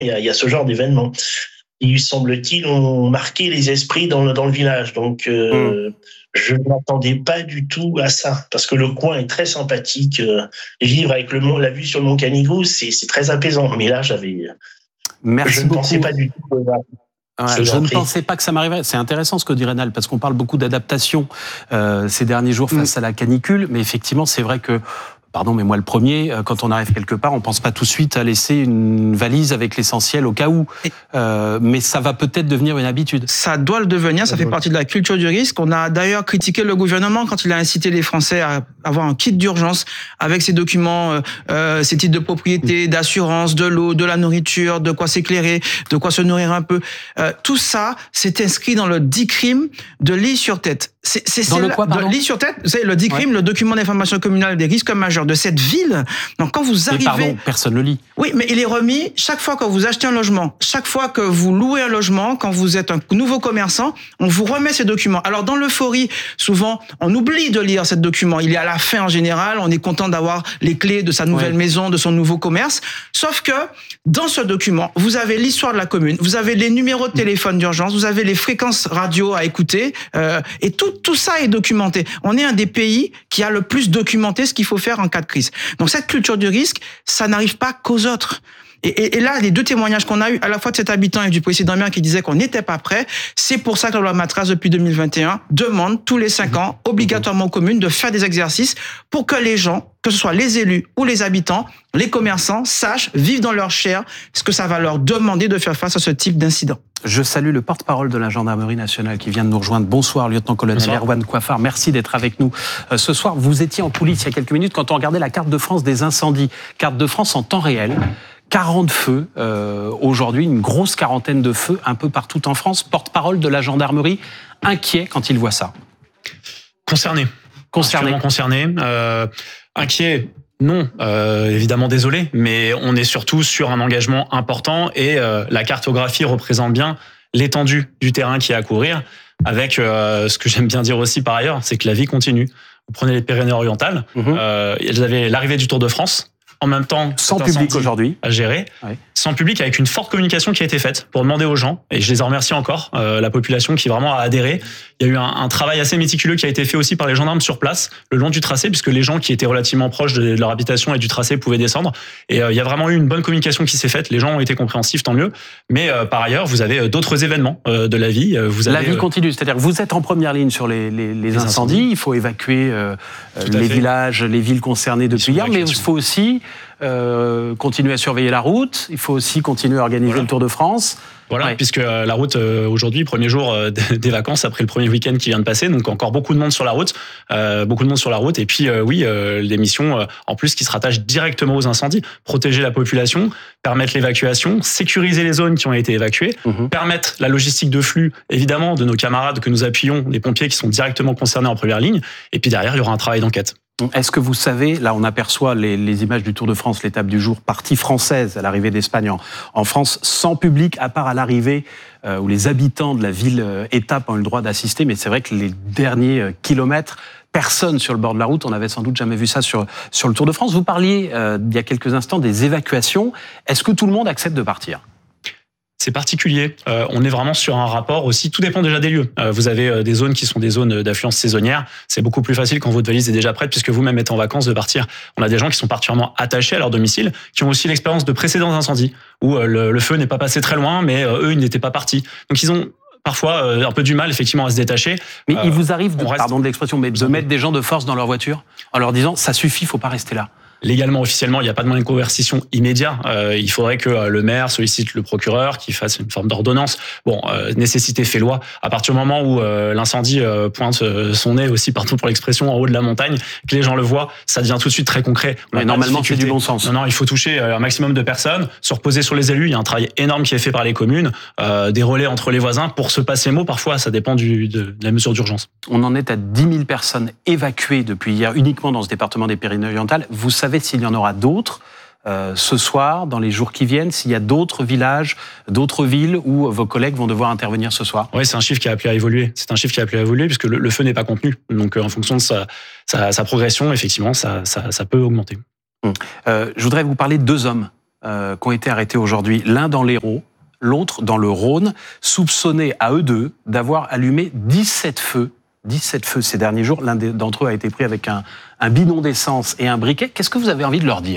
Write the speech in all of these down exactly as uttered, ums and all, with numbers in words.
il y a, il y a ce genre d'événements. Il semble-t-il ont marqué les esprits dans le, dans le village. Donc, euh, mmh. je ne m'attendais pas du tout à ça, parce que le coin est très sympathique. Euh, vivre avec le mont, la vue sur le mont Canigou, c'est, c'est très apaisant. Mais là, j'avais, Merci je beaucoup. ne pensais pas du tout. Euh, Ouais, je ne pensais pas que ça m'arriverait. C'est intéressant ce que dit Rénal, parce qu'on parle beaucoup d'adaptation euh, ces derniers jours face mmh. à la canicule, mais effectivement, c'est vrai que pardon, mais moi le premier, quand on arrive quelque part, on pense pas tout de suite à laisser une valise avec l'essentiel au cas où. Euh, mais ça va peut-être devenir une habitude. Ça doit le devenir, ça fait partie de la culture du risque. On a d'ailleurs critiqué le gouvernement quand il a incité les Français à avoir un kit d'urgence avec ses documents, euh, ses titres de propriété, d'assurance, de l'eau, de la nourriture, de quoi s'éclairer, de quoi se nourrir un peu. Euh, tout ça, c'est inscrit dans le D I C R I M de l'île sur tête. C'est, c'est, dans c'est le quoi, pardon ? L'île sur tête, c'est le D I C R I M, ouais. Le document d'information communale des risques majeurs de cette ville. Donc quand vous arrivez, et pardon, personne le lit. Oui, mais il est remis chaque fois que vous achetez un logement, chaque fois que vous louez un logement, quand vous êtes un nouveau commerçant, on vous remet ces documents. Alors dans l'euphorie, souvent, on oublie de lire ces documents. Il est à la fin en général. On est content d'avoir les clés de sa nouvelle ouais. maison, de son nouveau commerce. Sauf que dans ce document, vous avez l'histoire de la commune, vous avez les numéros de téléphone d'urgence, vous avez les fréquences radio à écouter, euh, et tout tout ça est documenté. On est un des pays qui a le plus documenté ce qu'il faut faire en cas de crise. Donc cette culture du risque, ça n'arrive pas qu'aux autres. Et, et, et là, les deux témoignages qu'on a eu, à la fois de cet habitant et du président maire qui disait qu'on n'était pas prêt, c'est pour ça que la loi Matras, depuis deux mille vingt et un, demande tous les cinq ans, obligatoirement aux communes, de faire des exercices pour que les gens, que ce soit les élus ou les habitants, les commerçants, sachent, vivent dans leur chair, ce que ça va leur demander de faire face à ce type d'incident. Je salue le porte-parole de la Gendarmerie nationale qui vient de nous rejoindre. Bonsoir, lieutenant-colonel Erwan Coiffard. Merci d'être avec nous euh, ce soir. Vous étiez en coulisses il y a quelques minutes quand on regardait la carte de France des incendies. Carte de France en temps réel. quarante feux euh, aujourd'hui, une grosse quarantaine de feux un peu partout en France. Porte-parole de la gendarmerie, inquiet quand il voit ça. Concerné. Concerné. Concerné. Euh, inquiet. Non, euh, évidemment désolé, mais on est surtout sur un engagement important et euh, la cartographie représente bien l'étendue du terrain qui est à courir, avec euh, ce que j'aime bien dire aussi par ailleurs, c'est que la vie continue. Vous prenez les Pyrénées-Orientales, mmh. euh, elles avaient l'arrivée du Tour de France, en même temps sans public aujourd'hui à gérer, ouais. sans public, avec une forte communication qui a été faite pour demander aux gens, et je les en remercie encore, euh, la population qui vraiment a adhéré. Il y a eu un, un travail assez méticuleux qui a été fait aussi par les gendarmes sur place, le long du tracé, puisque les gens qui étaient relativement proches de leur habitation et du tracé pouvaient descendre. Et euh, il y a vraiment eu une bonne communication qui s'est faite. Les gens ont été compréhensifs, tant mieux. Mais euh, par ailleurs, vous avez d'autres événements euh, de la vie. Vous avez, la vie continue, c'est-à-dire que vous êtes en première ligne sur les, les, les, les incendies. incendies. Il faut évacuer euh, les fait. villages, les villes concernées depuis hier, mais il faut aussi Euh, continuer à surveiller la route, il faut aussi continuer à organiser voilà. le Tour de France. Voilà, ouais. puisque euh, la route, euh, aujourd'hui, premier jour euh, des vacances après le premier week-end qui vient de passer, donc encore beaucoup de monde sur la route, euh, beaucoup de monde sur la route, et puis euh, oui, euh, les missions, euh, en plus, qui se rattachent directement aux incendies, protéger la population, permettre l'évacuation, sécuriser les zones qui ont été évacuées, mmh. permettre la logistique de flux, évidemment, de nos camarades que nous appuyons, des pompiers qui sont directement concernés en première ligne, et puis derrière, il y aura un travail d'enquête. Est-ce que vous savez, là on aperçoit les, les images du Tour de France, l'étape du jour, partie française à l'arrivée d'Espagne en, en France, sans public, à part à l'arrivée euh, où les habitants de la ville-étape ont eu le droit d'assister, mais c'est vrai que les derniers euh, kilomètres, personne sur le bord de la route, on n'avait sans doute jamais vu ça sur, sur le Tour de France. Vous parliez euh, il y a quelques instants des évacuations, est-ce que tout le monde accepte de partir ? C'est particulier. Euh, on est vraiment sur un rapport aussi. Tout dépend déjà des lieux. Euh, vous avez euh, des zones qui sont des zones d'affluence saisonnière. C'est beaucoup plus facile quand votre valise est déjà prête, puisque vous-même êtes en vacances, de partir. On a des gens qui sont particulièrement attachés à leur domicile, qui ont aussi l'expérience de précédents incendies, où euh, le, le feu n'est pas passé très loin, mais euh, eux, ils n'étaient pas partis. Donc ils ont parfois euh, un peu du mal, effectivement, à se détacher. Mais euh, il vous arrive, de, reste... pardon de l'expression, mais de mettre des gens de force dans leur voiture, en leur disant « ça suffit, il ne faut pas rester là ». Légalement, officiellement, il n'y a pas de moyen de coercition immédiat. Euh, il faudrait que le maire sollicite le procureur, qu'il fasse une forme d'ordonnance. Bon, euh, nécessité fait loi. À partir du moment où euh, l'incendie euh, pointe son nez aussi, pardon pour l'expression, en haut de la montagne, que les gens le voient, ça devient tout de suite très concret. Mais normalement, c'est du bon sens. Non, non, il faut toucher un maximum de personnes, se reposer sur les élus. Il y a un travail énorme qui est fait par les communes, euh, des relais entre les voisins pour se passer mot. Parfois, ça dépend du, de, de la mesure d'urgence. On en est à dix mille personnes évacuées depuis hier, uniquement dans ce département des Pyrénées-Orientales. Vous savez s'il y en aura d'autres euh, ce soir, dans les jours qui viennent, s'il y a d'autres villages, d'autres villes où vos collègues vont devoir intervenir ce soir? Oui, c'est un chiffre qui a appelé à évoluer. C'est un chiffre qui a appelé à évoluer puisque le, le feu n'est pas contenu. Donc, euh, en fonction de sa, sa, sa progression, effectivement, ça, ça, ça peut augmenter. Hum. Euh, je voudrais vous parler de deux hommes euh, qui ont été arrêtés aujourd'hui, l'un dans l'Hérault, l'autre dans le Rhône, soupçonnés à eux deux d'avoir allumé dix-sept feux. dix-sept feux ces derniers jours. L'un d'entre eux a été pris avec un, un bidon d'essence et un briquet. Qu'est-ce que vous avez envie de leur dire ?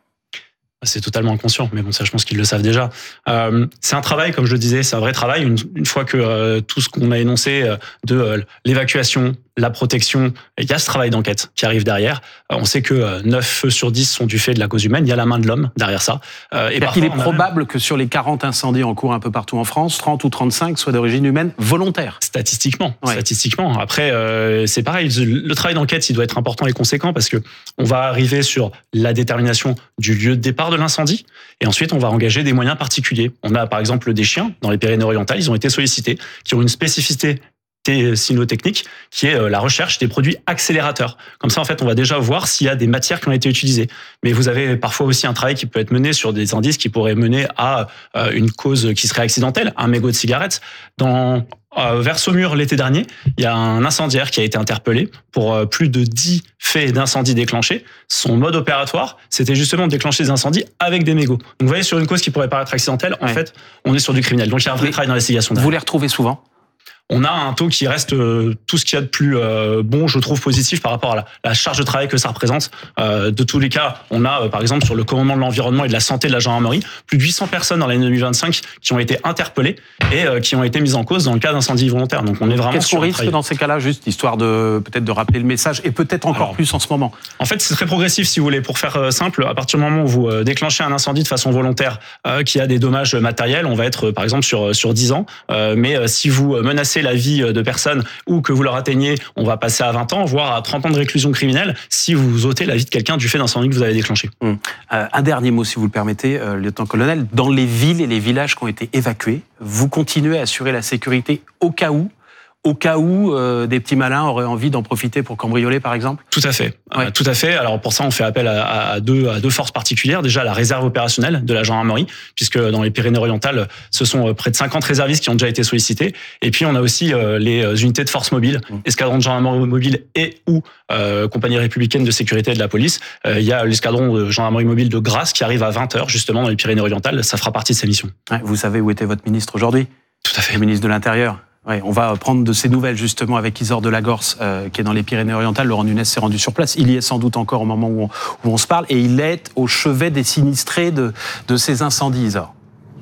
C'est totalement inconscient, mais bon, ça, je pense qu'ils le savent déjà. Euh, c'est un travail, comme je le disais, c'est un vrai travail. Une, une fois que euh, tout ce qu'on a énoncé euh, de euh, l'évacuation, la protection, il y a ce travail d'enquête qui arrive derrière. Euh, on sait que euh, neuf feux sur dix sont du fait de la cause humaine. Il y a la main de l'homme derrière ça. Euh, et parfois, il est probable même... que sur les quarante incendies en cours un peu partout en France, trente ou trente-cinq soient d'origine humaine volontaire. Statistiquement, ouais. statistiquement. Après, euh, c'est pareil. Le travail d'enquête, il doit être important et conséquent parce que on va arriver sur la détermination du lieu de départ de l'incendie et ensuite on va engager des moyens particuliers. On a par exemple des chiens dans les Pyrénées-Orientales, ils ont été sollicités, qui ont une spécificité cynotechnique qui est la recherche des produits accélérateurs. Comme ça, en fait, on va déjà voir s'il y a des matières qui ont été utilisées. Mais vous avez parfois aussi un travail qui peut être mené sur des indices qui pourraient mener à une cause qui serait accidentelle, un mégot de cigarette. Dans Euh, vers Saumur l'été dernier, il y a un incendiaire qui a été interpellé pour euh, plus de dix faits d'incendie déclenchés. Son mode opératoire, c'était justement de déclencher des incendies avec des mégots. Donc vous voyez, sur une cause qui pourrait paraître accidentelle, ouais. en fait, on est sur du criminel. Donc il y a un vrai travail d'investigation. Vous les retrouvez souvent ? On a un taux qui reste euh, tout ce qu'il y a de plus euh, bon, je trouve positif par rapport à la, la charge de travail que ça représente. Euh, de tous les cas, on a, euh, par exemple, sur le commandement de l'environnement et de la santé de la gendarmerie, plus de huit cents personnes dans l'année deux mille vingt-cinq qui ont été interpellées et euh, qui ont été mises en cause dans le cas d'incendie volontaire. Donc on est vraiment. Qu'est-ce qu'on risque dans ces cas-là, juste histoire de peut-être de rappeler le message et peut-être encore Alors, plus en ce moment. En fait, c'est très progressif, si vous voulez. Pour faire simple, à partir du moment où vous déclenchez un incendie de façon volontaire, euh, qui a des dommages matériels, on va être, par exemple, sur sur dix ans. Euh, mais euh, si vous menacez la vie de personnes ou que vous leur atteignez, on va passer à vingt ans, voire à trente ans de réclusion criminelle si vous ôtez la vie de quelqu'un du fait d'incendie que vous avez déclenché. Hum. Euh, un dernier mot, si vous le permettez, euh, lieutenant-colonel. Dans les villes et les villages qui ont été évacués, vous continuez à assurer la sécurité au cas où Au cas où euh, des petits malins auraient envie d'en profiter pour cambrioler, par exemple ? Tout à fait. Ouais. Euh, tout à fait. Alors pour ça, on fait appel à, à, deux, à deux forces particulières. Déjà, la réserve opérationnelle de la gendarmerie, puisque dans les Pyrénées-Orientales, ce sont près de cinquante réservistes qui ont déjà été sollicités. Et puis, on a aussi euh, les unités de force mobile, mmh. escadron de gendarmerie mobile et ou euh, compagnie républicaine de sécurité de la police. Euh, il y a l'escadron de gendarmerie mobile de Grasse qui arrive à vingt heures, justement, dans les Pyrénées-Orientales. Ça fera partie de ces missions. Ouais, vous savez où était votre ministre aujourd'hui ? Tout à fait. Le ministre de l'Intérieur. Ouais, on va prendre de ces nouvelles justement avec Isor de Lagorce, euh, qui est dans les Pyrénées-Orientales. Laurent Nunez s'est rendu sur place. Il y est sans doute encore au moment où on, où on se parle. Et il est au chevet des sinistrés de, de ces incendies, Isor.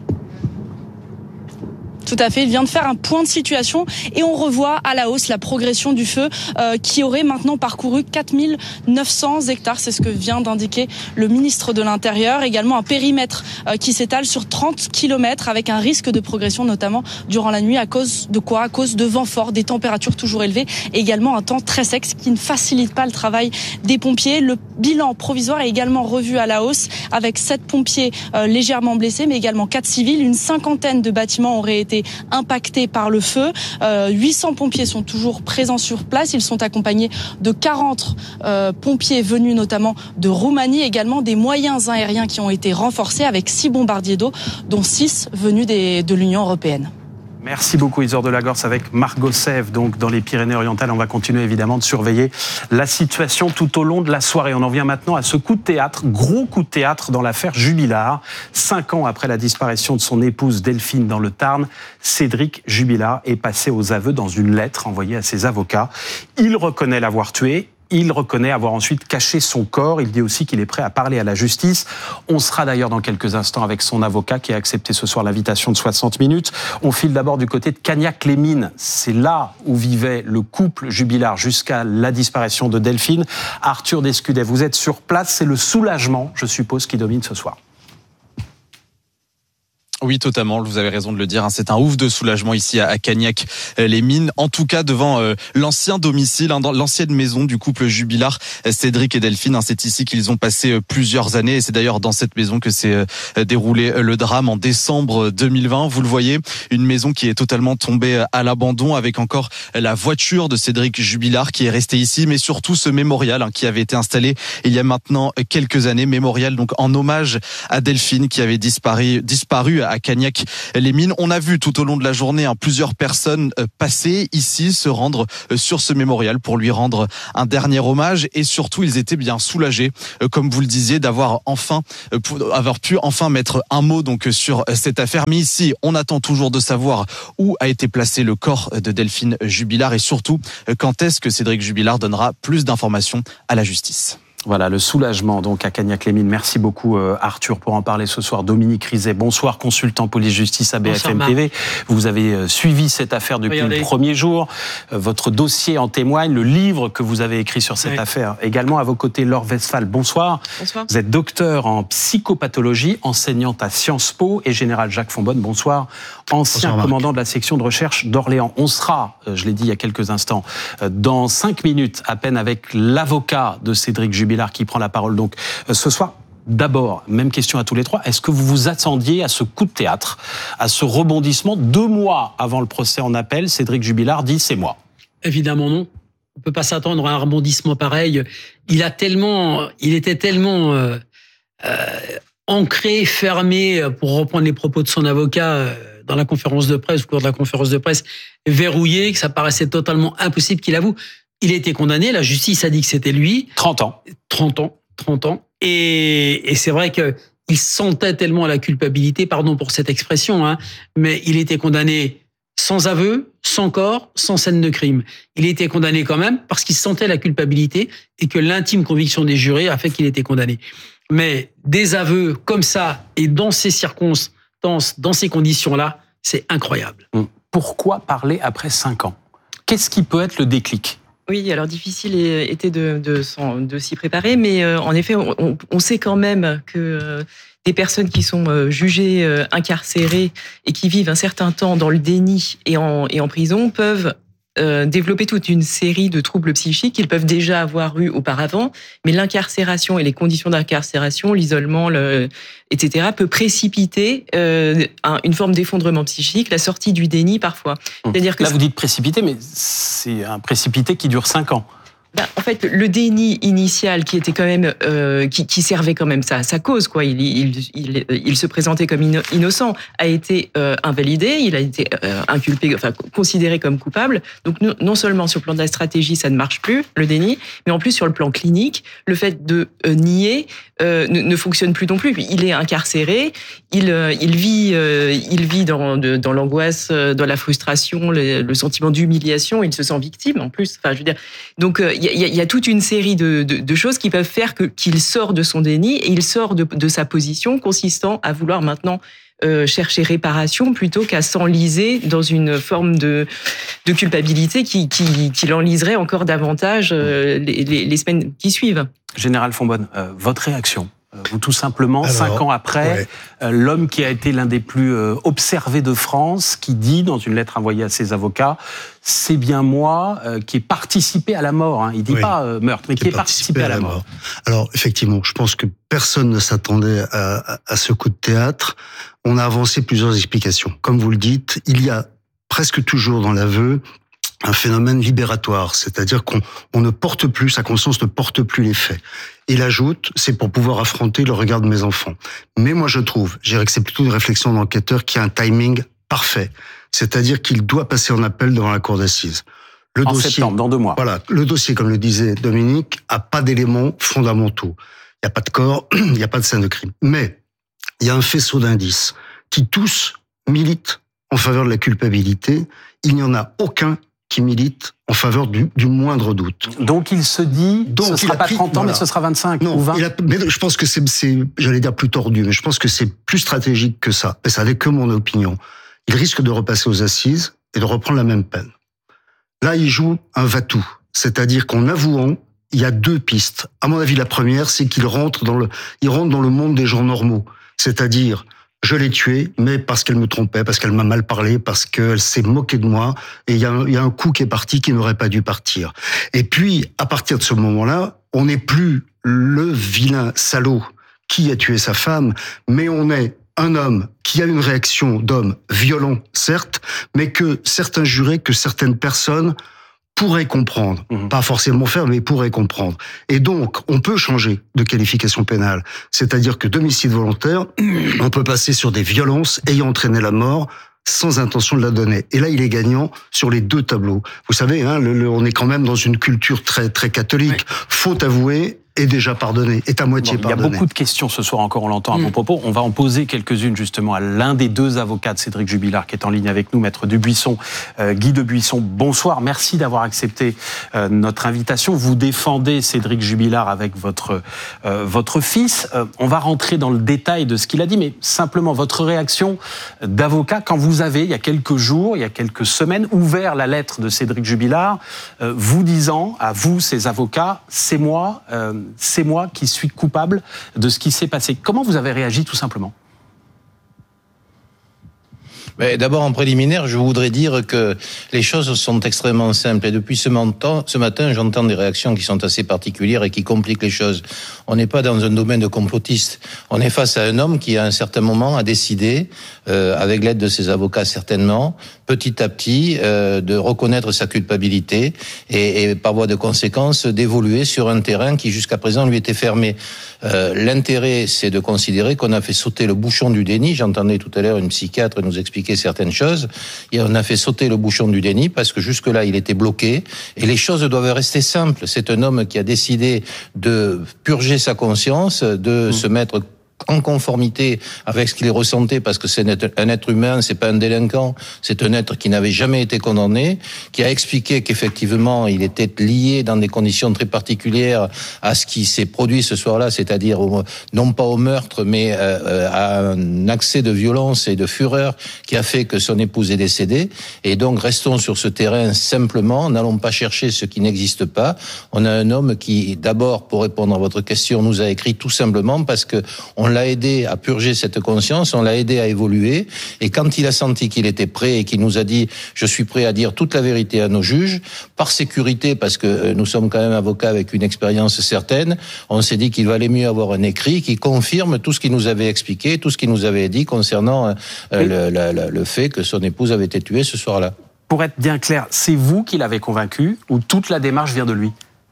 Tout à fait, il vient de faire un point de situation et on revoit à la hausse la progression du feu euh, qui aurait maintenant parcouru quatre mille neuf cents hectares. C'est ce que vient d'indiquer le ministre de l'Intérieur. Également un périmètre euh, qui s'étale sur trente kilomètres avec un risque de progression notamment durant la nuit. À cause de quoi ? À cause de vents forts, des températures toujours élevées et également un temps très sec, ce qui ne facilite pas le travail des pompiers. Le bilan provisoire est également revu à la hausse avec sept pompiers euh, légèrement blessés mais également quatre civils. Une cinquantaine de bâtiments auraient été impactés par le feu. Euh, huit cents pompiers sont toujours présents sur place. Ils sont accompagnés de quarante euh, pompiers venus notamment de Roumanie. Également des moyens aériens qui ont été renforcés avec six bombardiers d'eau, dont six venus des, de l'Union européenne. Merci beaucoup Isor de Lagorce avec Margot Sève, donc dans les Pyrénées-Orientales. On va continuer évidemment de surveiller la situation tout au long de la soirée. On en vient maintenant à ce coup de théâtre, gros coup de théâtre dans l'affaire Jubilard. Cinq ans après la disparition de son épouse Delphine dans le Tarn, Cédric Jubilard est passé aux aveux dans une lettre envoyée à ses avocats. Il reconnaît l'avoir tué. Il reconnaît avoir ensuite caché son corps. Il dit aussi qu'il est prêt à parler à la justice. On sera d'ailleurs dans quelques instants avec son avocat qui a accepté ce soir l'invitation de soixante minutes. On file d'abord du côté de Cagnac-les-Mines. C'est là où vivait le couple Jubilard jusqu'à la disparition de Delphine. Arthur Descudet, vous êtes sur place. C'est le soulagement, je suppose, qui domine ce soir. Oui, totalement. Vous avez raison de le dire. C'est un ouf de soulagement ici à Cagnac-les-Mines. En tout cas, devant l'ancien domicile, dans l'ancienne maison du couple Jubilard, Cédric et Delphine. C'est ici qu'ils ont passé plusieurs années. Et c'est d'ailleurs dans cette maison que s'est déroulé le drame en décembre deux mille vingt. Vous le voyez, une maison qui est totalement tombée à l'abandon avec encore la voiture de Cédric Jubilard qui est restée ici, mais surtout ce mémorial qui avait été installé il y a maintenant quelques années. Mémorial donc en hommage à Delphine qui avait disparu, disparu à Cagnac-les-Mines. On a vu tout au long de la journée hein, plusieurs personnes passer ici, se rendre sur ce mémorial pour lui rendre un dernier hommage et surtout ils étaient bien soulagés, comme vous le disiez, d'avoir enfin, avoir pu enfin mettre un mot donc sur cette affaire. Mais ici, on attend toujours de savoir où a été placé le corps de Delphine Jubilard et surtout quand est-ce que Cédric Jubilard donnera plus d'informations à la justice. Voilà, le soulagement donc à Cagnac-les-Mines. Merci beaucoup Arthur pour en parler ce soir. Dominique Rizet, bonsoir, consultant police-justice à B F M T V. Vous avez suivi cette affaire depuis Regardez. le premier jour. Votre dossier en témoigne, le livre que vous avez écrit sur cette oui. affaire. Également à vos côtés, Laure Westphal, bonsoir. Bonsoir. Vous êtes docteur en psychopathologie, enseignante à Sciences Po et général Jacques Fonbonne, bonsoir. Ancien bonsoir, commandant Marc. de la section de recherche d'Orléans. On sera, je l'ai dit il y a quelques instants, dans cinq minutes à peine avec l'avocat de Cédric Jubilard qui prend la parole donc ce soir. D'abord, même question à tous les trois, est-ce que vous vous attendiez à ce coup de théâtre, à ce rebondissement? Deux mois avant le procès en appel, Cédric Jubilard dit « c'est moi ». Évidemment non. On ne peut pas s'attendre à un rebondissement pareil. Il a tellement, il était tellement euh, euh, ancré, fermé, pour reprendre les propos de son avocat euh, dans la conférence de presse, au cours de la conférence de presse, verrouillé, que ça paraissait totalement impossible qu'il avoue. Il a été condamné, la justice a dit que c'était lui. trente ans. trente ans, trente ans. Et, et c'est vrai qu'il sentait tellement la culpabilité, pardon pour cette expression, hein, mais il était condamné sans aveu, sans corps, sans scène de crime. Il a été condamné quand même parce qu'il sentait la culpabilité et que l'intime conviction des jurés a fait qu'il était condamné. Mais des aveux comme ça et dans ces circonstances, dans ces conditions-là, c'est incroyable. Pourquoi parler après cinq ans? Qu'est-ce qui peut être le déclic? Oui, alors difficile était de, de, de s'y préparer, mais euh, en effet, on, on sait quand même que euh, des personnes qui sont euh, jugées, euh, incarcérées et qui vivent un certain temps dans le déni et en, et en prison peuvent euh, développer toute une série de troubles psychiques qu'ils peuvent déjà avoir eu auparavant, mais l'incarcération et les conditions d'incarcération, l'isolement, le, et cetera, peut précipiter euh, un, une forme d'effondrement psychique, la sortie du déni parfois. C'est-à-dire que là, vous dites précipité, mais c'est un précipité qui dure cinq ans. Ben, en fait, le déni initial qui était quand même, euh, qui, qui servait quand même sa, sa cause, quoi. Il, il, il, il se présentait comme innocent, a été euh, invalidé, il a été euh, inculpé, enfin considéré comme coupable. Donc non seulement sur le plan de la stratégie, ça ne marche plus, le déni, mais en plus sur le plan clinique, le fait de euh, nier euh, ne, ne fonctionne plus non plus. Il est incarcéré, il, euh, il vit, euh, il vit dans, de, dans l'angoisse, dans la frustration, le, le sentiment d'humiliation. Il se sent victime en plus. Enfin, je veux dire, donc euh, il y, y a toute une série de, de, de choses qui peuvent faire que, qu'il sort de son déni et il sort de, de sa position consistant à vouloir maintenant euh, chercher réparation plutôt qu'à s'enliser dans une forme de, de culpabilité qui, qui, qui l'enliserait encore davantage euh, les, les, les semaines qui suivent. Général Fonbonne, euh, votre réaction? Vous, tout simplement, Alors, cinq ans après, ouais. euh, l'homme qui a été l'un des plus euh, observés de France, qui dit dans une lettre envoyée à ses avocats, c'est bien moi euh, qui ai participé à la mort. Hein. Il dit oui. pas euh, meurtre, mais qui, qui ai participé, participé à la mort. mort. Alors, effectivement, je pense que personne ne s'attendait à, à, à ce coup de théâtre. On a avancé plusieurs explications. Comme vous le dites, il y a presque toujours dans l'aveu un phénomène libératoire, c'est-à-dire qu'on on ne porte plus, sa conscience ne porte plus les faits. Il ajoute, c'est pour pouvoir affronter le regard de mes enfants. Mais moi je trouve, je dirais que c'est plutôt une réflexion d'enquêteur qui a un timing parfait, c'est-à-dire qu'il doit passer en appel devant la cour d'assises. Le en dossier, septembre, dans deux mois. Voilà, le dossier, comme le disait Dominique, a pas d'éléments fondamentaux. Il n'y a pas de corps, il n'y a pas de scène de crime. Mais il y a un faisceau d'indices qui tous militent en faveur de la culpabilité. Il n'y en a aucun qui milite en faveur du, du moindre doute. Donc il se dit, Donc, ce ne sera pas pris, trente ans, voilà. mais ce sera vingt-cinq non, ou vingt. Il a, mais je pense que c'est, c'est, j'allais dire plus tordu, mais je pense que c'est plus stratégique que ça. Et ça n'est que mon opinion. Il risque de repasser aux assises et de reprendre la même peine. Là, il joue un va-tout. C'est-à-dire qu'en avouant, il y a deux pistes. À mon avis, la première, c'est qu'il rentre dans le, il rentre dans le monde des gens normaux. C'est-à-dire, je l'ai tuée, mais parce qu'elle me trompait, parce qu'elle m'a mal parlé, parce qu'elle s'est moquée de moi, et il y a un, il y a un coup qui est parti qui n'aurait pas dû partir. Et puis, à partir de ce moment-là, on n'est plus le vilain salaud qui a tué sa femme, mais on est un homme qui a une réaction d'homme violent, certes, mais que certains jurés, que certaines personnes pourrait comprendre, mmh. pas forcément faire, mais pourrait comprendre. Et donc, on peut changer de qualification pénale. C'est-à-dire que d'homicide volontaire, on peut passer sur des violences ayant entraîné la mort sans intention de la donner. Et là, il est gagnant sur les deux tableaux. Vous savez, hein, le, le, on est quand même dans une culture très très catholique. Ouais. Faute avouée est déjà pardonnée, est à moitié bon, pardonnée. Il y a beaucoup de questions ce soir encore, on l'entend à vos mmh. propos. On va en poser quelques-unes justement à l'un des deux avocats de Cédric Jubilard qui est en ligne avec nous, Maître Dubuisson, euh, Guy Debuisson. Bonsoir, merci d'avoir accepté euh, notre invitation. Vous défendez Cédric Jubilard avec votre, euh, votre fils. Euh, on va rentrer dans le détail de ce qu'il a dit, mais simplement votre réaction d'avocat quand vous avez, il y a quelques jours, il y a quelques semaines, ouvert la lettre de Cédric Jubilard, euh, vous disant, à vous, ces avocats, c'est moi... Euh, c'est moi qui suis coupable de ce qui s'est passé. Comment vous avez réagi, tout simplement ? Mais d'abord, en préliminaire, je voudrais dire que les choses sont extrêmement simples. Et depuis ce matin, ce matin, j'entends des réactions qui sont assez particulières et qui compliquent les choses. On n'est pas dans un domaine de complotiste. On est face à un homme qui, à un certain moment, a décidé, euh, avec l'aide de ses avocats certainement, petit à petit, euh, de reconnaître sa culpabilité et, et, par voie de conséquence, d'évoluer sur un terrain qui, jusqu'à présent, lui était fermé. Euh, l'intérêt, c'est de considérer qu'on a fait sauter le bouchon du déni. J'entendais tout à l'heure une psychiatre nous expliquer certaines choses, et on a fait sauter le bouchon du déni parce que jusque-là, il était bloqué, et les choses doivent rester simples. C'est un homme qui a décidé de purger sa conscience, de mmh. se mettre en conformité avec ce qu'il ressentait, parce que c'est un être humain, c'est pas un délinquant, c'est un être qui n'avait jamais été condamné, qui a expliqué qu'effectivement il était lié dans des conditions très particulières à ce qui s'est produit ce soir-là, c'est-à-dire au, non pas au meurtre, mais euh, à un accès de violence et de fureur qui a fait que son épouse est décédée. Et donc restons sur ce terrain simplement, n'allons pas chercher ce qui n'existe pas. On a un homme qui, d'abord, pour répondre à votre question, nous a écrit tout simplement parce que on On l'a aidé à purger cette conscience, on l'a aidé à évoluer, et quand il a senti qu'il était prêt et qu'il nous a dit « je suis prêt à dire toute la vérité à nos juges », par sécurité, parce que nous sommes quand même avocats avec une expérience certaine, on s'est dit qu'il valait mieux avoir un écrit qui confirme tout ce qu'il nous avait expliqué, tout ce qu'il nous avait dit concernant euh, le, le, le fait que son épouse avait été tuée ce soir-là. Pour être bien clair, c'est vous qui l'avez convaincu ou toute la démarche vient de lui ?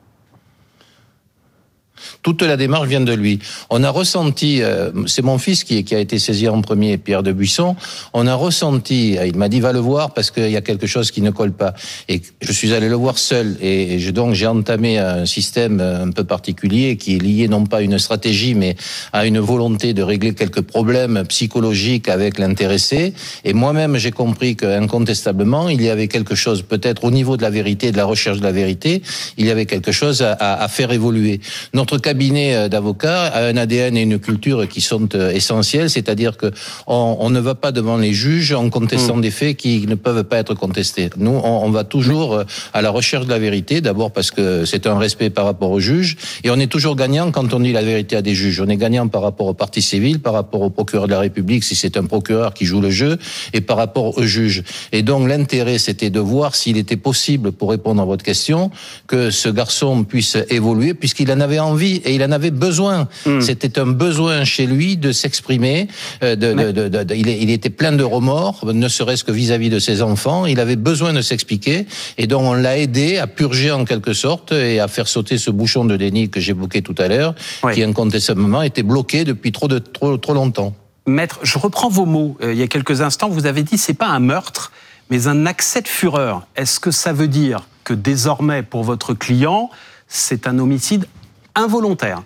Toute la démarche vient de lui. On a ressenti, euh, c'est mon fils qui, qui a été saisi en premier, Pierre Debuisson, on a ressenti, il m'a dit va le voir parce qu'il y a quelque chose qui ne colle pas. Et je suis allé le voir seul, et, et je, donc j'ai entamé un système un peu particulier qui est lié non pas à une stratégie, mais à une volonté de régler quelques problèmes psychologiques avec l'intéressé. Et moi-même, j'ai compris qu'incontestablement, il y avait quelque chose, peut-être au niveau de la vérité, de la recherche de la vérité, il y avait quelque chose à, à, à faire évoluer. Notre cabinet d'avocats a un A D N et une culture qui sont essentiels, c'est-à-dire que on, on ne va pas devant les juges en contestant mmh. des faits qui ne peuvent pas être contestés. Nous, on, on va toujours à la recherche de la vérité, d'abord parce que c'est un respect par rapport aux juges, et on est toujours gagnant quand on dit la vérité à des juges. On est gagnant par rapport aux parties civiles, par rapport au procureur de la République, si c'est un procureur qui joue le jeu, et par rapport aux juges. Et donc l'intérêt, c'était de voir s'il était possible, pour répondre à votre question, que ce garçon puisse évoluer, puisqu'il en avait envie et il en avait besoin. Mmh. C'était un besoin chez lui de s'exprimer. Euh, de, de, de, de, de, il, il était plein de remords, ne serait-ce que vis-à-vis de ses enfants. Il avait besoin de s'expliquer, et donc on l'a aidé à purger en quelque sorte et à faire sauter ce bouchon de déni que j'évoquais tout à l'heure, oui. qui incontestablement était bloqué depuis trop de trop trop longtemps. Maître, je reprends vos mots. Euh, il y a quelques instants, vous avez dit c'est pas un meurtre, mais un accès de fureur. Est-ce que ça veut dire que désormais, pour votre client, c'est un homicide involontaire?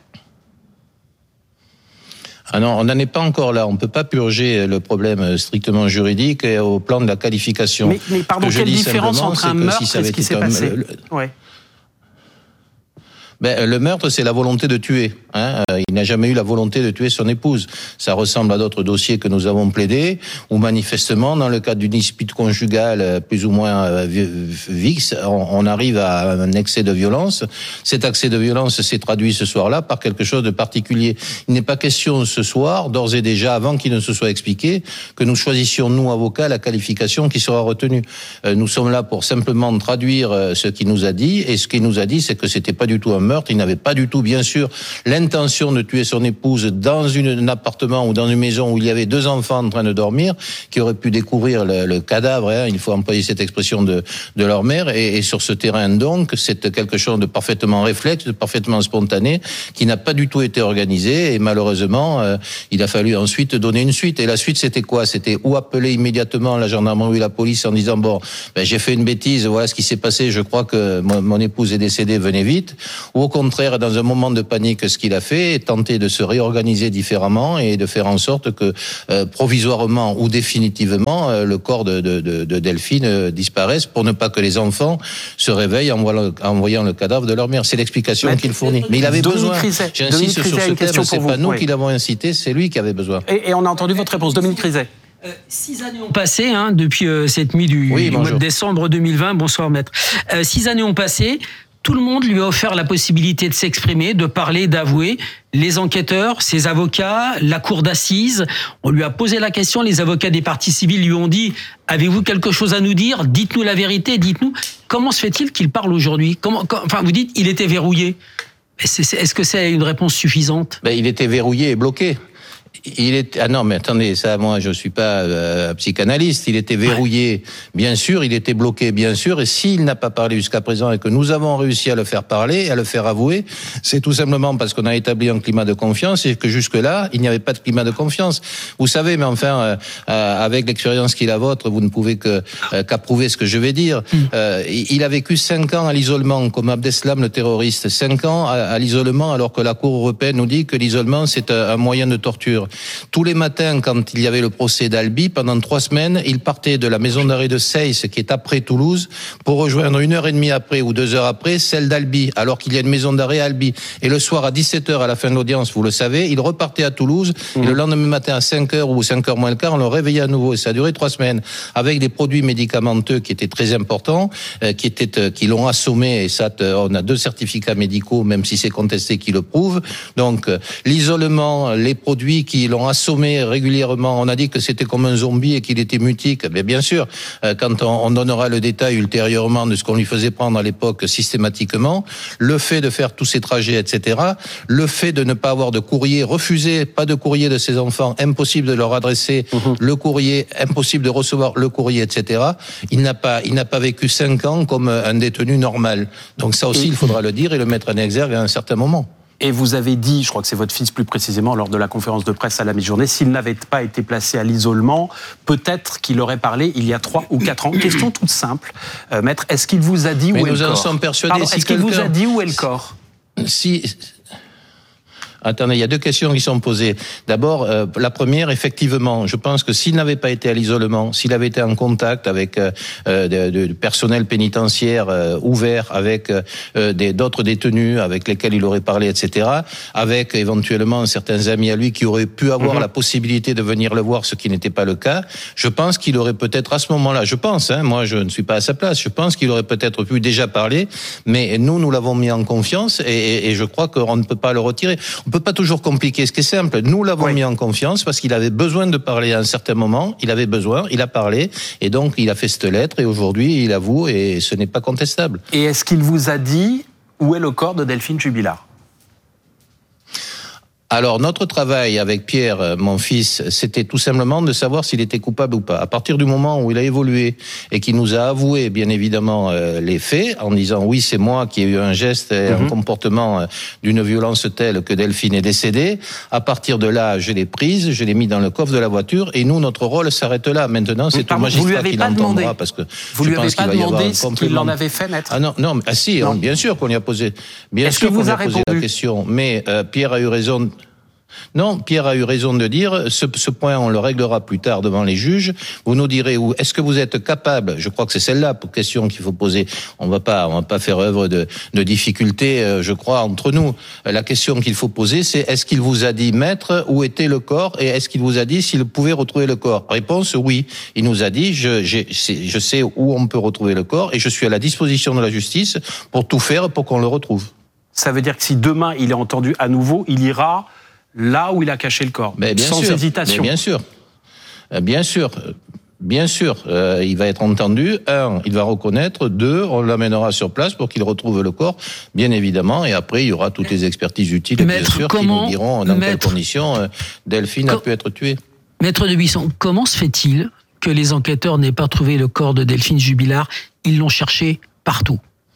Ah non, on n'en est pas encore là. On ne peut pas purger le problème strictement juridique et au plan de la qualification. Mais, mais pardon, quelle différence entre un meurtre et ce qui s'est passé? Ouais. Ben, le meurtre, c'est la volonté de tuer. Hein. Il n'a jamais eu la volonté de tuer son épouse. Ça ressemble à d'autres dossiers que nous avons plaidés, où manifestement, dans le cadre d'une dispute conjugale plus ou moins vix, on arrive à un excès de violence. Cet accès de violence s'est traduit ce soir-là par quelque chose de particulier. Il n'est pas question ce soir, d'ores et déjà, avant qu'il ne se soit expliqué, que nous choisissions, nous, avocats, la qualification qui sera retenue. Nous sommes là pour simplement traduire ce qu'il nous a dit, et ce qu'il nous a dit, c'est que c'était pas du tout un meurtre, meurtre. Il n'avait pas du tout, bien sûr, l'intention de tuer son épouse dans une, un appartement ou dans une maison où il y avait deux enfants en train de dormir, qui auraient pu découvrir le, le cadavre, hein, il faut employer cette expression de, de leur mère. Et, et sur ce terrain, donc, c'est quelque chose de parfaitement réflexe, de parfaitement spontané, qui n'a pas du tout été organisé. Et malheureusement, euh, il a fallu ensuite donner une suite. Et la suite, c'était quoi? C'était ou appeler immédiatement la gendarmerie ou la police en disant, bon, ben, j'ai fait une bêtise, voilà ce qui s'est passé, je crois que mon, mon épouse est décédée, venez vite. Ou au contraire, dans un moment de panique, ce qu'il a fait, est tenter de se réorganiser différemment et de faire en sorte que, euh, provisoirement ou définitivement, euh, le corps de, de, de, de Delphine euh, disparaisse pour ne pas que les enfants se réveillent en voyant, en voyant le cadavre de leur mère. C'est l'explication qu'il fournit. Mais il avait Dominique besoin. Rizet, J'insiste Dominique sur Rizet, ce une question thème, c'est pour pas vous. nous Oui. qui l'avons incité, c'est lui qui avait besoin. Et, et on a entendu votre réponse, Dominique Rizet. Euh, six années ont passé hein, depuis euh, cette nuit du, Oui, du mois de décembre deux mille vingt. Bonsoir maître. Euh, six années ont passé. Tout le monde lui a offert la possibilité de s'exprimer, de parler, d'avouer. Les enquêteurs, ses avocats, la cour d'assises. On lui a posé la question. Les avocats des parties civiles lui ont dit « Avez-vous quelque chose à nous dire ? Dites-nous la vérité, dites-nous. » Comment se fait-il qu'il parle aujourd'hui ? Comment, quand, Enfin, vous dites « Il était verrouillé ». Est-ce que c'est une réponse suffisante ? Ben, il était verrouillé et bloqué. Il est ah non mais attendez, ça moi je suis pas euh, psychanalyste, il était verrouillé bien sûr, il était bloqué bien sûr, et s'il n'a pas parlé jusqu'à présent et que nous avons réussi à le faire parler, à le faire avouer, c'est tout simplement parce qu'on a établi un climat de confiance et que jusque-là, il n'y avait pas de climat de confiance. Vous savez, mais enfin euh, euh, avec l'expérience qui est la vôtre, vous ne pouvez que euh, qu'approuver ce que je vais dire. Mm. Euh, il a vécu cinq ans à l'isolement comme Abdeslam le terroriste, cinq ans à, à l'isolement alors que la Cour européenne nous dit que l'isolement c'est un, un moyen de torture. Tous les matins, quand il y avait le procès d'Albi, pendant trois semaines, il partait de la maison d'arrêt de Seyss, qui est après Toulouse, pour rejoindre une heure et demie après ou deux heures après celle d'Albi, alors qu'il y a une maison d'arrêt à Albi. Et le soir à dix-sept heures, à la fin de l'audience, vous le savez, il repartait à Toulouse. Mmh. Et le lendemain matin à cinq heures ou cinq heures moins le quart, on le réveillait à nouveau. Et ça a duré trois semaines, avec des produits médicamenteux qui étaient très importants, euh, qui étaient, euh, qui l'ont assommé. Et ça, on a deux certificats médicaux, même si c'est contesté, qui le prouvent. Donc, euh, l'isolement, les produits qui l'ont assommé régulièrement. On a dit que c'était comme un zombie et qu'il était mutique. Mais bien sûr, quand on donnera le détail ultérieurement de ce qu'on lui faisait prendre à l'époque systématiquement, le fait de faire tous ces trajets, et cetera, le fait de ne pas avoir de courrier, refuser, pas de courrier de ses enfants, impossible de leur adresser mmh. le courrier, impossible de recevoir le courrier, et cetera. Il n'a pas, il n'a pas vécu cinq ans comme un détenu normal. Donc ça aussi, il faudra le dire et le mettre en exergue à un certain moment. Et vous avez dit, je crois que c'est votre fils plus précisément, lors de la conférence de presse à la mi-journée, s'il n'avait pas été placé à l'isolement, peut-être qu'il aurait parlé il y a trois ou quatre ans. Question toute simple, euh, maître, est-ce qu'il vous a dit Mais où est le corps ? Nous en sommes persuadés. Pardon, si est-ce qu'il vous a dit où est le corps ? Si... Attendez, il y a deux questions qui sont posées. D'abord, euh, la première, effectivement, je pense que s'il n'avait pas été à l'isolement, s'il avait été en contact avec euh, de, de, de personnel pénitentiaire euh, ouvert, avec euh, des, d'autres détenus avec lesquels il aurait parlé, et cetera, avec éventuellement certains amis à lui qui auraient pu avoir mm-hmm. la possibilité de venir le voir, ce qui n'était pas le cas, je pense qu'il aurait peut-être à ce moment-là, je pense, hein, moi je ne suis pas à sa place, je pense qu'il aurait peut-être pu déjà parler, mais nous, nous l'avons mis en confiance et, et, et je crois qu'on ne peut pas le retirer. On peut pas toujours compliquer ce qui est simple. Nous l'avons oui. mis en confiance parce qu'il avait besoin de parler à un certain moment. Il avait besoin, il a parlé et donc il a fait cette lettre et aujourd'hui il avoue et ce n'est pas contestable. Et est-ce qu'il vous a dit où est le corps de Delphine Jubilard ? Alors, notre travail avec Pierre, mon fils, c'était tout simplement de savoir s'il était coupable ou pas. À partir du moment où il a évolué et qu'il nous a avoué, bien évidemment, euh, les faits, en disant oui, c'est moi qui ai eu un geste et mm-hmm. un comportement d'une violence telle que Delphine est décédée, à partir de là, je l'ai prise, je l'ai mis dans le coffre de la voiture et nous, notre rôle s'arrête là. Maintenant, c'est Pardon, au magistrat qui l'entendra parce que vous je lui pense avez qu'il pas va y avoir demandé un ce complément. qu'il en avait fait, maître ? Ah non, non, ah si, non. On, bien sûr qu'on lui a posé, bien Est-ce sûr qu'il qu'on vous lui a, a posé répondu ? la question, mais euh, Pierre a eu raison. Non, Pierre a eu raison de dire, ce, ce point on le réglera plus tard devant les juges. Vous nous direz où est-ce que vous êtes capable, je crois que c'est celle-là pour question qu'il faut poser. On va pas, on va pas faire œuvre de, de difficulté, euh, je crois, entre nous. La question qu'il faut poser, c'est est-ce qu'il vous a dit, maître, où était le corps et est-ce qu'il vous a dit s'il pouvait retrouver le corps ? Réponse, oui. Il nous a dit, je, j'ai, je sais où on peut retrouver le corps et je suis à la disposition de la justice pour tout faire pour qu'on le retrouve. Ça veut dire que si demain il est entendu à nouveau, il ira là où il a caché le corps, mais bien sans sûr, hésitation. Mais bien sûr, bien sûr. Bien sûr, euh, il va être entendu. Un, il va reconnaître. Deux, on l'amènera sur place pour qu'il retrouve le corps, bien évidemment. Et après, il y aura toutes les expertises utiles, Maître, bien sûr, comment, qui nous diront dans Maître, quelles conditions euh, Delphine com- a pu être tuée. Maître de Buisson, comment se fait-il que les enquêteurs n'aient pas trouvé le corps de Delphine Jubilard? Ils l'ont cherché partout.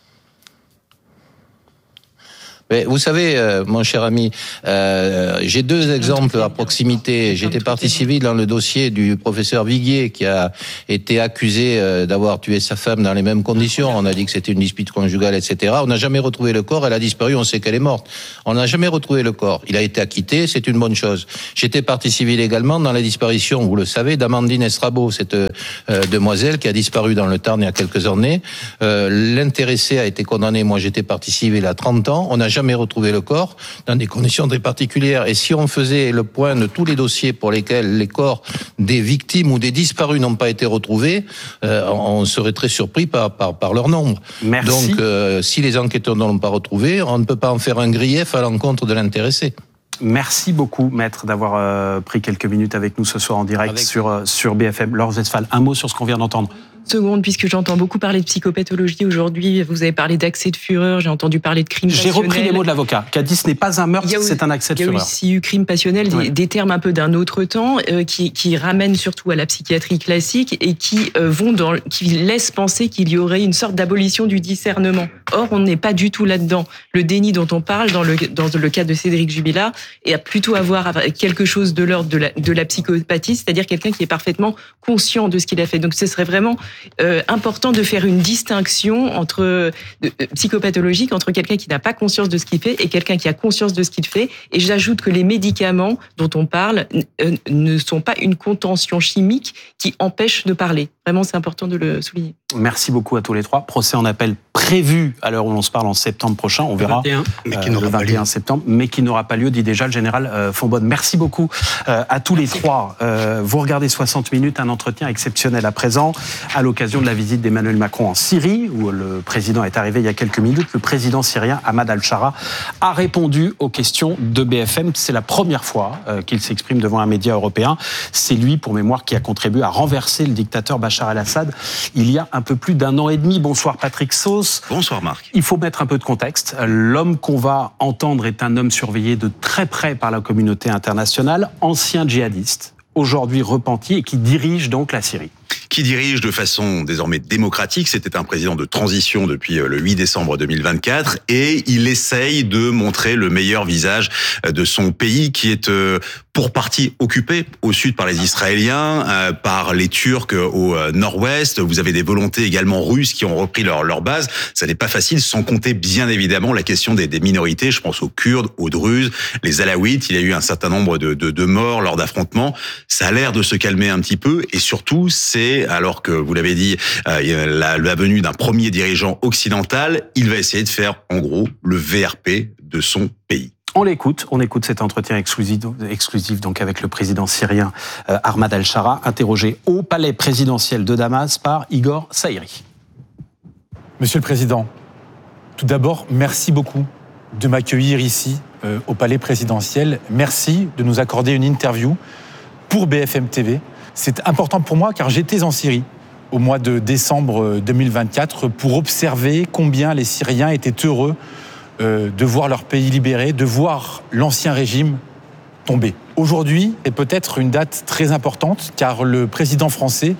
Mais vous savez, euh, mon cher ami, euh, j'ai deux exemples à proximité. J'étais partie civile dans le dossier du professeur Viguier qui a été accusé euh, d'avoir tué sa femme dans les mêmes conditions. On a dit que c'était une dispute conjugale, et cetera. On n'a jamais retrouvé le corps. Elle a disparu. On sait qu'elle est morte. On n'a jamais retrouvé le corps. Il a été acquitté. C'est une bonne chose. J'étais partie civile également dans la disparition, vous le savez, d'Amandine Estrabo, cette euh, demoiselle qui a disparu dans le Tarn il y a quelques années. Euh, l'intéressé a été condamné. Moi, j'étais partie civile à trente ans. On n'a jamais retrouvé le corps dans des conditions très particulières. Et si on faisait le point de tous les dossiers pour lesquels les corps des victimes ou des disparus n'ont pas été retrouvés, euh, on serait très surpris par, par, par leur nombre. Merci. Donc, euh, si les enquêteurs ne l'ont pas retrouvé, on ne peut pas en faire un grief à l'encontre de l'intéressé. Merci beaucoup, Maître, d'avoir euh, pris quelques minutes avec nous ce soir en direct avec... sur, euh, sur B F M. Laure Westphal, un mot sur ce qu'on vient d'entendre. Seconde, puisque j'entends beaucoup parler de psychopathologie aujourd'hui. Vous avez parlé d'accès de fureur, j'ai entendu parler de crime J'ai passionnel. repris les mots de l'avocat, qui a dit ce n'est pas un meurtre, Il y a eu- c'est un accès de Il y a fureur. aussi eu crime passionnel, des, Ouais. des termes un peu d'un autre temps, euh, qui, qui ramènent surtout à la psychiatrie classique et qui euh, vont dans, qui laissent penser qu'il y aurait une sorte d'abolition du discernement. Or, on n'est pas du tout là-dedans. Le déni dont on parle dans le, dans le cas de Cédric Jubilard est à plutôt avoir quelque chose de l'ordre de la, de la psychopathie, c'est-à-dire quelqu'un qui est parfaitement conscient de ce qu'il a fait. Donc, ce serait vraiment euh, important de faire une distinction entre euh, psychopathologique entre quelqu'un qui n'a pas conscience de ce qu'il fait et quelqu'un qui a conscience de ce qu'il fait. Et j'ajoute que les médicaments dont on parle euh, ne sont pas une contention chimique qui empêche de parler. Vraiment, c'est important de le souligner. Merci beaucoup à tous les trois. Procès en appel prévu à l'heure où l'on se parle en septembre prochain. On verra vingt et un. Mais qui euh, n'aura le pas vingt et un septembre, mais qui n'aura pas lieu, dit déjà le général euh, Fonbonne. Merci beaucoup euh, à tous les trois. Euh, vous regardez soixante minutes, un entretien exceptionnel à présent, à l'occasion de la visite d'Emmanuel Macron en Syrie, où le président est arrivé il y a quelques minutes. Le président syrien Ahmad al-Shara a répondu aux questions de B F M. C'est la première fois euh, qu'il s'exprime devant un média européen. C'est lui, pour mémoire, qui a contribué à renverser le dictateur Bachar el-Assad il y a un peu plus d'un an et demi. Bonsoir Patrick Sauce. Bonsoir Marc. Il faut mettre un peu de contexte. L'homme qu'on va entendre est un homme surveillé de très près par la communauté internationale, ancien djihadiste, aujourd'hui repenti et qui dirige donc la Syrie. Qui dirige de façon désormais démocratique. C'était un président de transition depuis le huit décembre deux mille vingt-quatre et il essaye de montrer le meilleur visage de son pays qui est pour partie occupé au sud par les Israéliens, par les Turcs au nord-ouest. Vous avez des volontés également russes qui ont repris leur, leur base. Ça n'est pas facile, sans compter bien évidemment la question des, des minorités. Je pense aux Kurdes, aux Druzes, les Alaouites. Il y a eu un certain nombre de, de, de morts lors d'affrontements. Ça a l'air de se calmer un petit peu et surtout, c'est, alors que vous l'avez dit, euh, la, la venue d'un premier dirigeant occidental, il va essayer de faire en gros le V R P de son pays. On l'écoute, on écoute cet entretien exclusif, exclusif donc avec le président syrien euh, Ahmad al-Shara, interrogé au palais présidentiel de Damas par Igor Saïri. Monsieur le Président, tout d'abord, merci beaucoup de m'accueillir ici euh, au palais présidentiel. Merci de nous accorder une interview pour B F M T V. C'est important pour moi car j'étais en Syrie au mois de décembre deux mille vingt-quatre pour observer combien les Syriens étaient heureux euh, de voir leur pays libéré, de voir l'ancien régime tomber. Aujourd'hui est peut-être une date très importante car le président français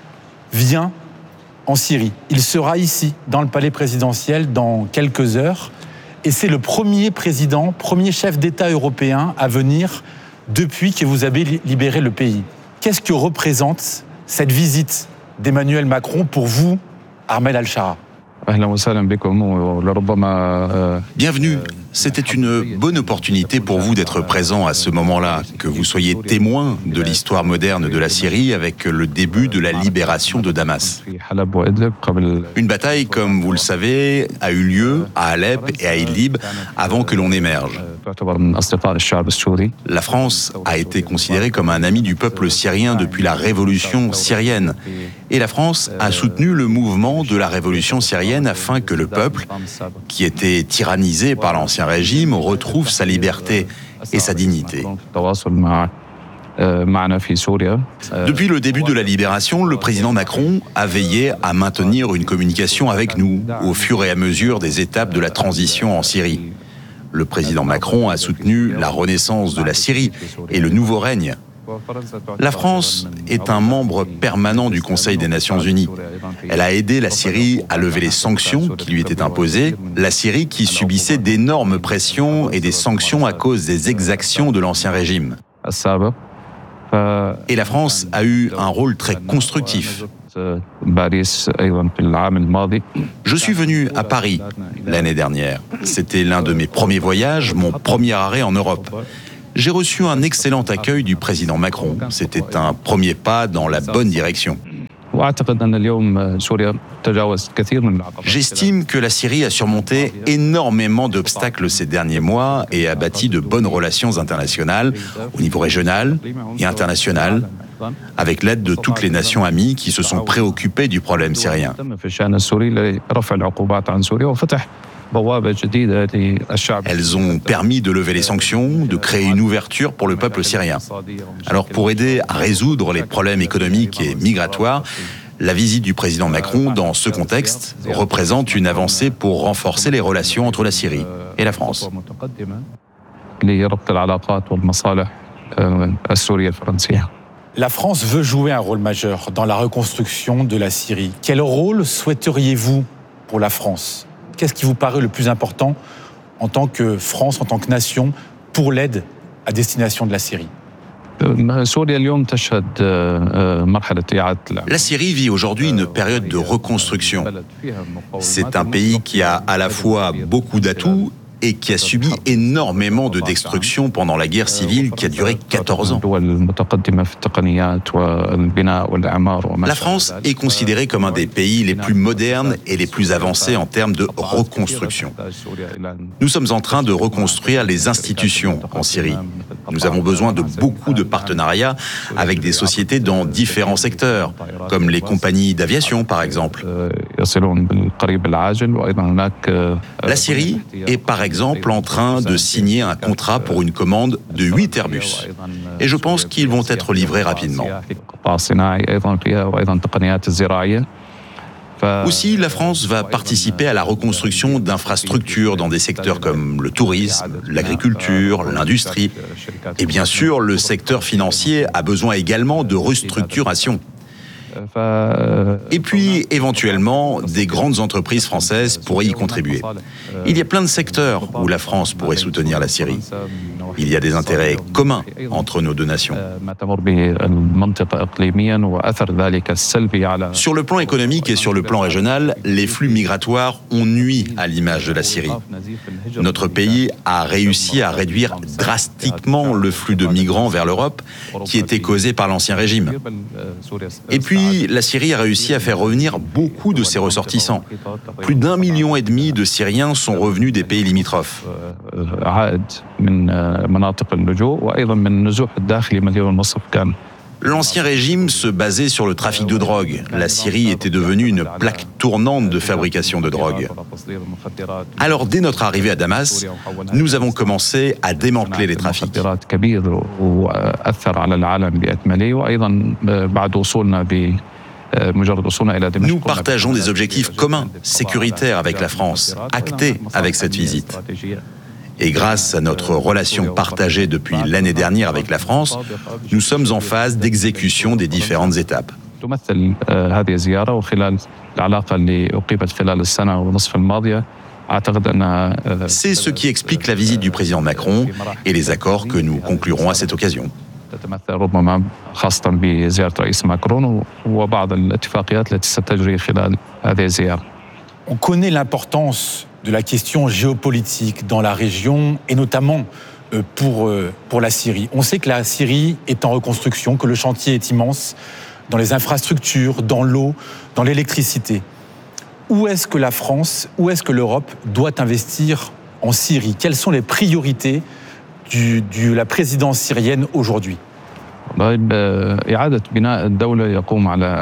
vient en Syrie. Il sera ici, dans le palais présidentiel, dans quelques heures. Et c'est le premier président, premier chef d'État européen à venir depuis que vous avez libéré le pays. Qu'est-ce que représente cette visite d'Emmanuel Macron pour vous, Ahmed al-Shara ? Bienvenue. C'était une bonne opportunité pour vous d'être présent à ce moment-là, que vous soyez témoin de l'histoire moderne de la Syrie avec le début de la libération de Damas. Une bataille, comme vous le savez, a eu lieu à Alep et à Idlib avant que l'on émerge. La France a été considérée comme un ami du peuple syrien depuis la révolution syrienne. Et la France a soutenu le mouvement de la révolution syrienne afin que le peuple, qui était tyrannisé par l'ancien régime, retrouve sa liberté et sa dignité. Depuis le début de la libération, le président Macron a veillé à maintenir une communication avec nous au fur et à mesure des étapes de la transition en Syrie. Le président Macron a soutenu la renaissance de la Syrie et le nouveau règne. La France est un membre permanent du Conseil des Nations Unies. Elle a aidé la Syrie à lever les sanctions qui lui étaient imposées, la Syrie qui subissait d'énormes pressions et des sanctions à cause des exactions de l'ancien régime. Et la France a eu un rôle très constructif. Je suis venu à Paris l'année dernière. C'était l'un de mes premiers voyages, mon premier arrêt en Europe. J'ai reçu un excellent accueil du président Macron. C'était un premier pas dans la bonne direction. J'estime que la Syrie a surmonté énormément d'obstacles ces derniers mois et a bâti de bonnes relations internationales au niveau régional et international, avec l'aide de toutes les nations amies qui se sont préoccupées du problème syrien. Elles ont permis de lever les sanctions, de créer une ouverture pour le peuple syrien. Alors pour aider à résoudre les problèmes économiques et migratoires, la visite du président Macron dans ce contexte représente une avancée pour renforcer les relations entre la Syrie et la France. La France veut jouer un rôle majeur dans la reconstruction de la Syrie. Quel rôle souhaiteriez-vous pour la France ? Qu'est-ce qui vous paraît le plus important en tant que France, en tant que nation, pour l'aide à destination de la Syrie ? La Syrie vit aujourd'hui une période de reconstruction. C'est un pays qui a à la fois beaucoup d'atouts et qui a subi énormément de destruction pendant la guerre civile qui a duré quatorze ans. La France est considérée comme un des pays les plus modernes et les plus avancés en termes de reconstruction. Nous sommes en train de reconstruire les institutions en Syrie. Nous avons besoin de beaucoup de partenariats avec des sociétés dans différents secteurs, comme les compagnies d'aviation par exemple. La Syrie est par exemple en train de signer un contrat pour une commande de huit Airbus. Et je pense qu'ils vont être livrés rapidement. Aussi, la France va participer à la reconstruction d'infrastructures dans des secteurs comme le tourisme, l'agriculture, l'industrie. Et bien sûr, le secteur financier a besoin également de restructuration. Et puis, éventuellement, des grandes entreprises françaises pourraient y contribuer. Il y a plein de secteurs où la France pourrait soutenir la Syrie. Il y a des intérêts communs entre nos deux nations. Sur le plan économique et sur le plan régional, les flux migratoires ont nui à l'image de la Syrie. Notre pays a réussi à réduire drastiquement le flux de migrants vers l'Europe qui était causé par l'ancien régime. Et puis, la Syrie a réussi à faire revenir beaucoup de ses ressortissants. Plus d'un million et demi de Syriens sont revenus des pays limitrophes. L'ancien régime se basait sur le trafic de drogue. La Syrie était devenue une plaque tournante de fabrication de drogue. Alors, dès notre arrivée à Damas, nous avons commencé à démanteler les trafics. Nous partageons des objectifs communs, sécuritaires avec la France, actés avec cette visite. Et grâce à notre relation partagée depuis l'année dernière avec la France, nous sommes en phase d'exécution des différentes étapes. C'est ce qui explique la visite du président Macron et les accords que nous conclurons à cette occasion. On connaît l'importance de la question géopolitique dans la région et notamment pour, pour la Syrie. On sait que la Syrie est en reconstruction, que le chantier est immense dans les infrastructures, dans l'eau, dans l'électricité. Où est-ce que la France, où est-ce que l'Europe doit investir en Syrie ? Quelles sont les priorités du, de la présidence syrienne aujourd'hui ? La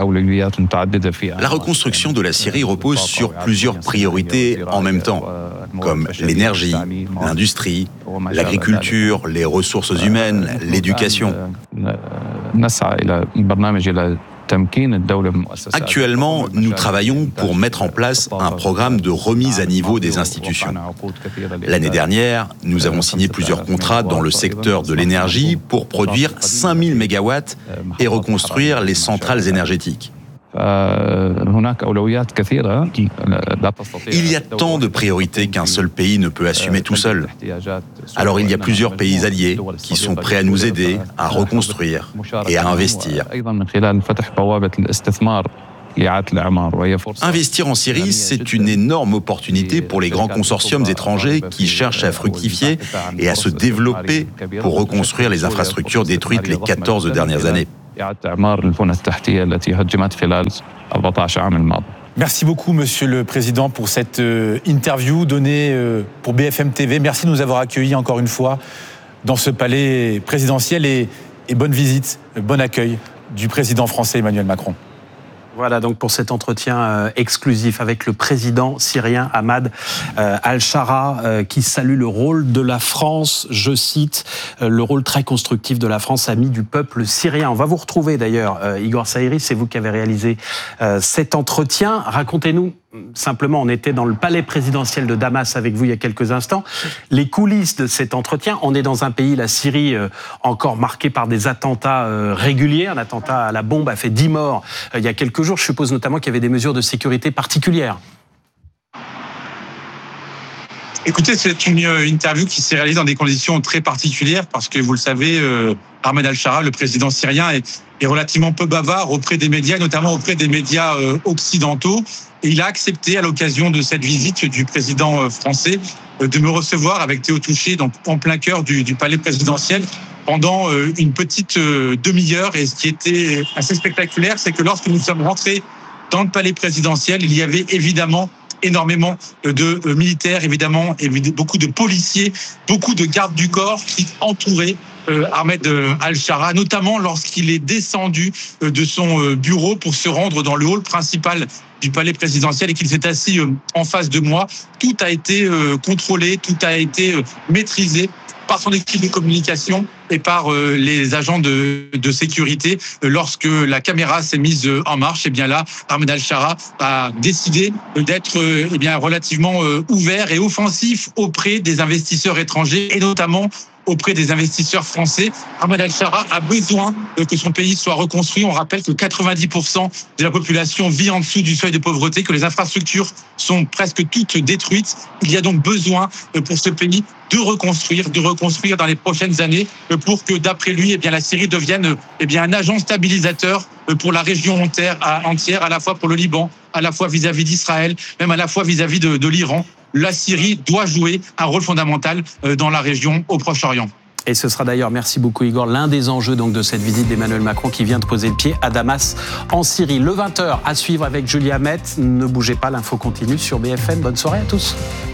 reconstruction de la Syrie repose sur plusieurs priorités en même temps. comme l'énergie, l'industrie, l'agriculture, les ressources humaines, l'éducation. Actuellement, nous travaillons pour mettre en place un programme de remise à niveau des institutions. L'année dernière, nous avons signé plusieurs contrats dans le secteur de l'énergie pour produire cinq mille mégawatts et reconstruire les centrales énergétiques. Il y a tant de priorités qu'un seul pays ne peut assumer tout seul. Alors il y a plusieurs pays alliés qui sont prêts à nous aider à reconstruire et à investir. Investir en Syrie, c'est une énorme opportunité pour les grands consortiums étrangers qui cherchent à fructifier et à se développer pour reconstruire les infrastructures détruites les quatorze dernières années. Merci beaucoup, Monsieur le Président, pour cette interview donnée pour B F M T V. Merci de nous avoir accueillis encore une fois dans ce palais présidentiel et, et bonne visite, bon accueil du président français Emmanuel Macron. Voilà donc pour cet entretien euh, exclusif avec le président syrien Ahmad euh, Al-Shara euh, qui salue le rôle de la France, je cite, euh, le rôle très constructif de la France, ami du peuple syrien. On va vous retrouver d'ailleurs, euh, Igor Saïri, c'est vous qui avez réalisé euh, cet entretien. Racontez-nous simplement, on était dans le palais présidentiel de Damas avec vous il y a quelques instants. Les coulisses de cet entretien, on est dans un pays, la Syrie, euh, encore marqué par des attentats euh, réguliers. Un attentat à la bombe a fait dix morts euh, il y a quelques jours. Je suppose notamment qu'il y avait des mesures de sécurité particulières. Écoutez, c'est une interview qui s'est réalisée dans des conditions très particulières parce que, vous le savez, euh, Ahmed Al-Shara, le président syrien, est, est relativement peu bavard auprès des médias, notamment auprès des médias euh, occidentaux. Et il a accepté, à l'occasion de cette visite du président français, euh, de me recevoir avec Théo Touché, donc en plein cœur du, du palais présidentiel, pendant euh, une petite euh, demi-heure. Et ce qui était assez spectaculaire, c'est que lorsque nous sommes rentrés dans le palais présidentiel, il y avait évidemment énormément de militaires, évidemment, et beaucoup de policiers, beaucoup de gardes du corps qui entouraient euh, Ahmed Al-Shara, notamment lorsqu'il est descendu de son bureau pour se rendre dans le hall principal du palais présidentiel et qu'il s'est assis en face de moi. Tout a été euh, contrôlé, tout a été maîtrisé par son équipe de communication et par euh, les agents de, de sécurité. Lorsque la caméra s'est mise en marche, et bien là, Ahmed Al-Shara a décidé d'être euh, eh bien relativement euh, ouvert et offensif auprès des investisseurs étrangers et notamment auprès des investisseurs français. Ahmed Al-Shara a besoin que son pays soit reconstruit. On rappelle que quatre-vingt-dix pour cent de la population vit en dessous du seuil de pauvreté, que les infrastructures sont presque toutes détruites. Il y a donc besoin pour ce pays de reconstruire, de reconstruire dans les prochaines années pour que, d'après lui, eh bien, la Syrie devienne eh bien, un agent stabilisateur pour la région entière, à la fois pour le Liban, à la fois vis-à-vis d'Israël, même à la fois vis-à-vis de, de l'Iran. La Syrie doit jouer un rôle fondamental dans la région au Proche-Orient. Et ce sera d'ailleurs, merci beaucoup Igor, l'un des enjeux donc de cette visite d'Emmanuel Macron qui vient de poser le pied à Damas en Syrie. Le vingt heures à suivre avec Julia Met. Ne bougez pas, l'info continue sur B F M. Bonne soirée à tous.